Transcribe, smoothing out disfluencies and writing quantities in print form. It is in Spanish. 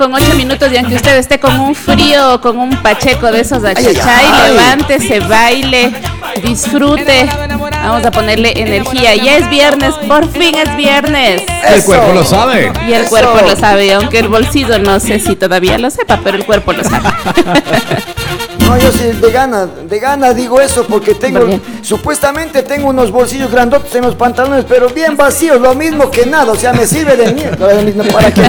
con 8 minutos y aunque usted esté con un frío, con un pacheco de esos de achachay, levántese, baile, disfrute. Vamos a ponerle energía. Ya es viernes, por fin es viernes. El cuerpo lo sabe. Y el cuerpo lo sabe, aunque el bolsillo no sé si todavía lo sepa, pero el cuerpo lo sabe. No, yo sí, de gana digo eso porque supuestamente tengo unos bolsillos grandotes en los pantalones, pero bien vacíos, lo mismo que nada, o sea, me sirve de mierda. ¿Para qué?